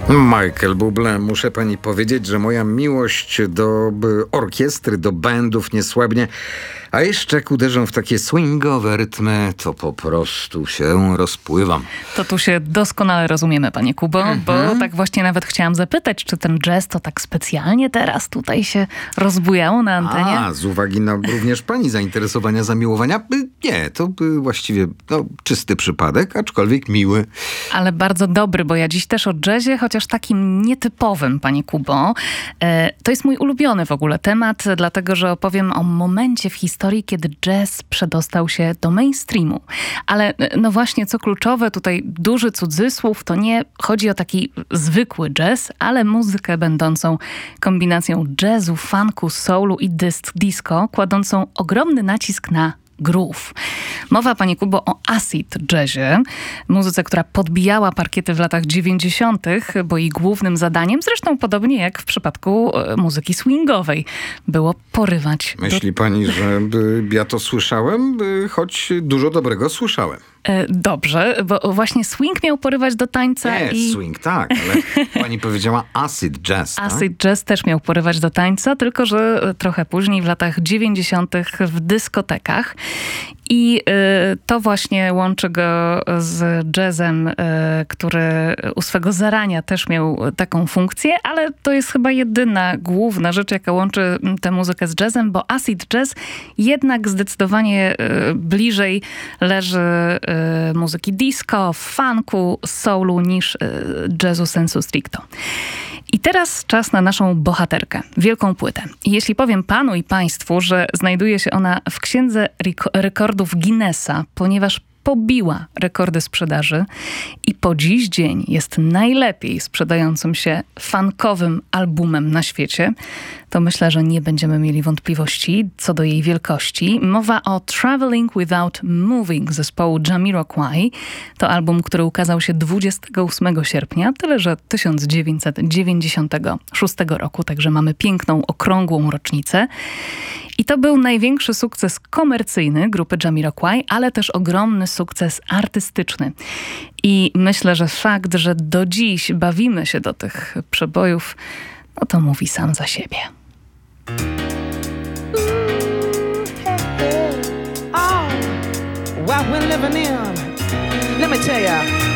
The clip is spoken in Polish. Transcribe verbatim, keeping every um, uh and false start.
Michael Bublé, muszę pani powiedzieć, że moja miłość do by, orkiestry, do bandów nie słabnie, a jeszcze jak uderzą w takie swingowe rytmy, to po prostu się rozpływam. To tu się doskonale rozumiemy, panie Kubo, mm-hmm. bo tak właśnie nawet chciałam zapytać, czy ten jazz to tak specjalnie teraz tutaj się rozbujało na antenie? A, z uwagi na również pani zainteresowania, zamiłowania? Nie, to by właściwie no, czysty przypadek, aczkolwiek miły. Ale bardzo dobry, bo ja dziś też o jazzie, chociaż takim nietypowym, panie Kubo. E, to jest mój ulubiony w ogóle temat, dlatego że opowiem o momencie w historii, kiedy jazz przedostał się do mainstreamu. Ale no właśnie, co kluczowe, tutaj duży cudzysłów, to nie chodzi o taki zwykły jazz, ale muzykę będącą kombinacją jazzu, funku, soulu i dis- disco, kładącą ogromny nacisk na groove. Mowa, panie Kubo, o acid jazzie, muzyce, która podbijała parkiety w latach dziewięćdziesiątych, bo jej głównym zadaniem, zresztą podobnie jak w przypadku muzyki swingowej, było porywać. Myśli do... pani, że ja to słyszałem, choć dużo dobrego słyszałem. Dobrze, bo właśnie swing miał porywać do tańca. Nie, i... swing, tak, ale pani powiedziała acid jazz. Tak? Acid jazz też miał porywać do tańca, tylko że trochę później, w latach dziewięćdziesiątych w dyskotekach. I y, to właśnie łączy go z jazzem, y, który u swego zarania też miał taką funkcję, ale to jest chyba jedyna główna rzecz, jaka łączy tę muzykę z jazzem, bo acid jazz jednak zdecydowanie y, bliżej leży y, muzyki disco, funku, soulu niż y, jazzu sensu stricto. I teraz czas na naszą bohaterkę, wielką płytę. I jeśli powiem panu i państwu, że znajduje się ona w księdze rek- rekordów Guinnessa, ponieważ pobiła rekordy sprzedaży i po dziś dzień jest najlepiej sprzedającym się funkowym albumem na świecie, to myślę, że nie będziemy mieli wątpliwości co do jej wielkości. Mowa o Traveling Without Moving zespołu Jamiroquai. To album, który ukazał się dwudziestego ósmego sierpnia, tyle że tysiąc dziewięćset dziewięćdziesiątego szóstego roku, także mamy piękną, okrągłą rocznicę. I to był największy sukces komercyjny grupy Jamiroquai, ale też ogromny sukces artystyczny. I myślę, że fakt, że do dziś bawimy się do tych przebojów, no to mówi sam za siebie. Oh, what we're living in. Let me tell ya.